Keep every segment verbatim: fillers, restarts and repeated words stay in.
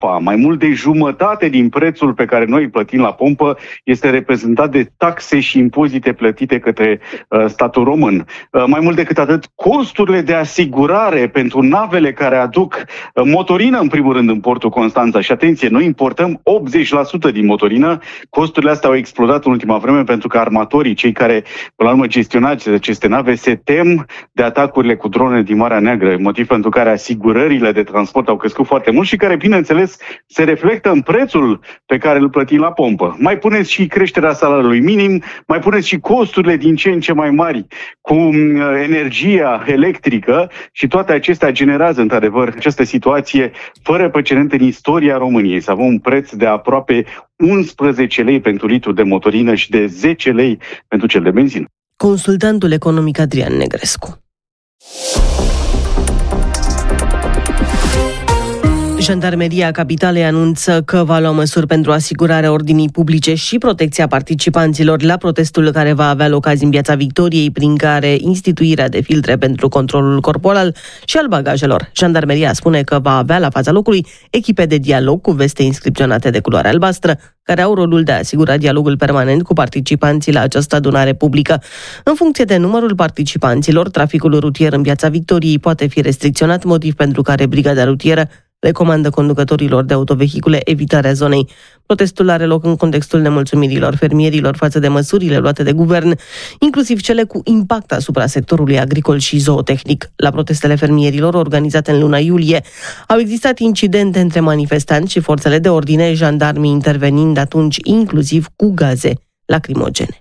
Mai mult de jumătate din prețul pe care noi îl plătim la pompă este reprezentat de taxe și impozite plătite către uh, statul român. Uh, mai mult decât atât, costurile de asigurare pentru navele care aduc uh, motorină, în primul rând, în portul Constanța. Și atenție, noi importăm optzeci la sută din motorină. Costurile astea au explodat în ultima vreme pentru că armatorii, cei care, până la urmă, gestionați aceste nave, se tem de atacurile cu drone din Marea Neagră, motiv pentru care asigurările de transport au crescut foarte mult și care, bineînțeles, se reflectă în prețul pe care îl plătim la pompă. Mai puneți și creșterea salariului minim, mai puneți și costurile din ce în ce mai mari cu energia electrică și toate acestea generează, într-adevăr, această situație fără precedent în istoria României. Să avem un preț de aproape unsprezece lei pentru litru de motorină și de zece lei pentru cel de benzină. Consultantul economic Adrian Negrescu. Jandarmeria Capitalei anunță că va lua măsuri pentru asigurarea ordinii publice și protecția participanților la protestul care va avea loc azi în Piața Victoriei, prin care instituirea de filtre pentru controlul corporal și al bagajelor. Jandarmeria spune că va avea la fața locului echipe de dialog cu veste inscripționate de culoare albastră, care au rolul de a asigura dialogul permanent cu participanții la această adunare publică. În funcție de numărul participanților, traficul rutier în Piața Victoriei poate fi restricționat, motiv pentru care Brigada Rutieră recomandă conducătorilor de autovehicule evitarea zonei. Protestul are loc în contextul nemulțumirilor fermierilor față de măsurile luate de guvern, inclusiv cele cu impact asupra sectorului agricol și zootehnic. La protestele fermierilor organizate în luna iulie au existat incidente între manifestanți și forțele de ordine, jandarmii intervenind atunci inclusiv cu gaze lacrimogene.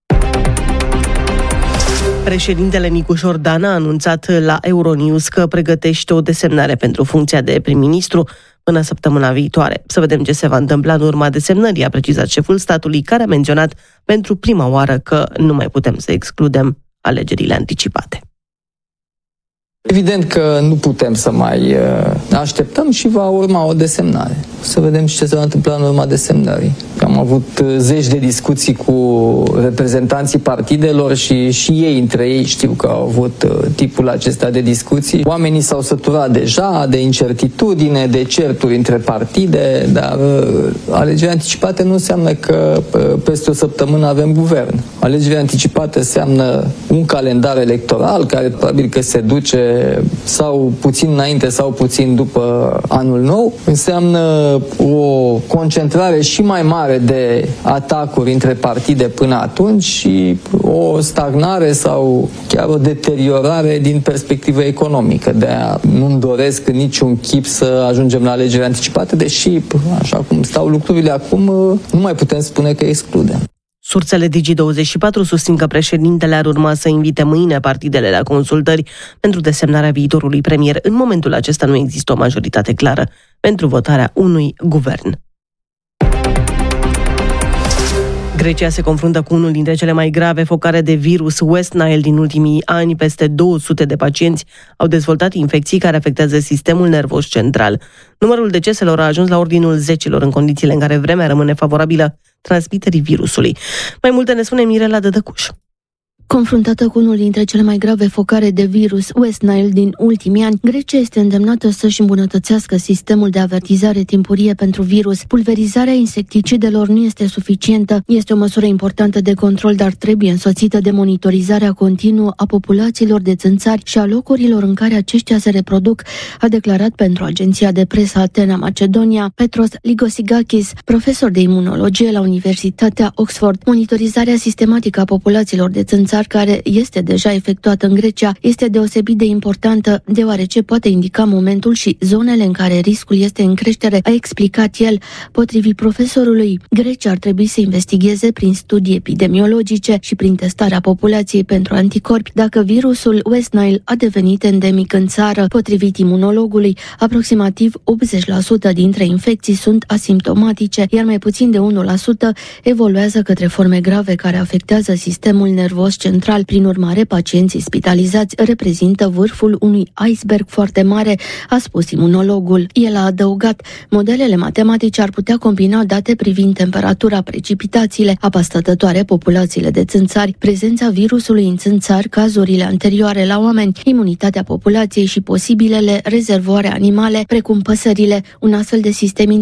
Președintele Nicu Șordan a anunțat la Euronews că pregătește o desemnare pentru funcția de prim-ministru până săptămâna viitoare. Să vedem ce se va întâmpla în urma desemnării, a precizat șeful statului, care a menționat pentru prima oară că nu mai putem să excludem alegerile anticipate. Evident că nu putem să mai așteptăm și va urma o desemnare. Să vedem ce se va întâmpla în urma desemnării. Am avut zeci de discuții cu reprezentanții partidelor și și ei între ei știu că au avut tipul acesta de discuții. Oamenii s-au săturat deja de incertitudine, de certuri între partide, dar alegerile anticipate nu înseamnă că peste o săptămână avem guvern. Alegerile anticipate înseamnă un calendar electoral care probabil că se duce sau puțin înainte sau puțin după anul nou. Înseamnă o concentrare și mai mare de atacuri între partide până atunci și o stagnare sau chiar o deteriorare din perspectivă economică. De-aia nu-mi doresc în niciun chip să ajungem la alegeri anticipate, deși, așa cum stau lucrurile acum, nu mai putem spune că excludem. Sursele Digi douăzeci și patru susțin că președintele ar urma să invite mâine partidele la consultări pentru desemnarea viitorului premier. În momentul acesta nu există o majoritate clară pentru votarea unui guvern. Grecia se confruntă cu unul dintre cele mai grave focare de virus West Nile din ultimii ani. Peste două sute de pacienți au dezvoltat infecții care afectează sistemul nervos central. Numărul deceselor a ajuns la ordinul zecilor în condițiile în care vremea rămâne favorabilă transmiterii virusului. Mai multe ne spune Mirela Dădăcuș. Confruntată cu unul dintre cele mai grave focare de virus West Nile din ultimii ani, Grecia este îndemnată să-și îmbunătățească sistemul de avertizare timpurie pentru virus. Pulverizarea insecticidelor nu este suficientă, este o măsură importantă de control, dar trebuie însoțită de monitorizarea continuă a populațiilor de țânțari și a locurilor în care aceștia se reproduc, a declarat pentru agenția de presă Atena Macedonia Petros Ligosigakis, profesor de imunologie la Universitatea Oxford. Monitorizarea sistematică a populațiilor de țânțari, care este deja efectuată în Grecia, este deosebit de importantă, deoarece poate indica momentul și zonele în care riscul este în creștere, a explicat el. Potrivit profesorului, Grecia ar trebui să investigheze prin studii epidemiologice și prin testarea populației pentru anticorpi dacă virusul West Nile a devenit endemic în țară. Potrivit imunologului, aproximativ optzeci la sută dintre infecții sunt asimptomatice, iar mai puțin de unu la sută evoluează către forme grave care afectează sistemul nervos central central. Prin urmare, pacienții spitalizați reprezintă vârful unui iceberg foarte mare, a spus imunologul. El a adăugat, modelele matematice ar putea combina date privind temperatura, precipitațiile, apa stătătoare, populațiile de țânțari, prezența virusului în țânțari, cazurile anterioare la oameni, imunitatea populației și posibilele rezervoare animale, precum păsările. Un astfel de sistem